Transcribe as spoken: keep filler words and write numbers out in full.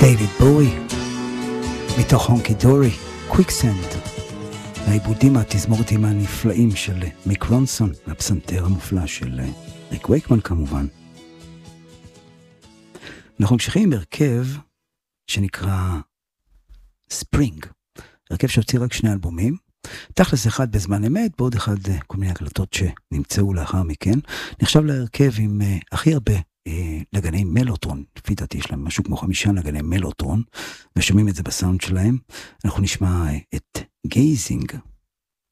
דייוויד בואי, מתוך הונקי דורי, קוויקסנד, העיבודים התזמורתיים הנפלאים של מיק רונסון, והפסנתר המופלא של ריק וייקמן כמובן. אנחנו ממשיכים עם הרכב שנקרא ספרינג, הרכב שהוציא רק שני אלבומים, תכלס אחד בזמן אמת, בעוד אחד כל מיני הקלטות שנמצאו לאחר מכן, נחשב להרכב עם הכי הרבה נגני מלוטרון, לפי דעתי יש להם משהו כמו חמישה נגני מלוטרון, ושומעים את זה בסאונד שלהם. אנחנו נשמע את גייזינג.